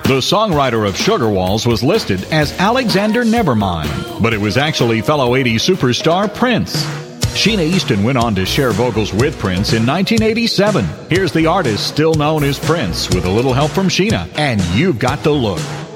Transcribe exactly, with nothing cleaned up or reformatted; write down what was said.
The songwriter of Sugar Walls was listed as Alexander Nevermind, but it was actually fellow eighties superstar Prince. Sheena Easton went on to share vocals with Prince in nineteen eighty-seven. Here's the artist still known as Prince with a little help from Sheena, and You've Got the Look.